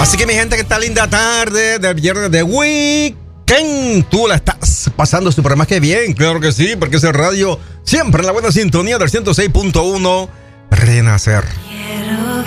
Así que mi gente, que tal linda tarde de viernes de weekend. Tú la estás pasando súper más que bien, claro que sí, porque es el radio siempre en la buena sintonía del 106.1 Renacer.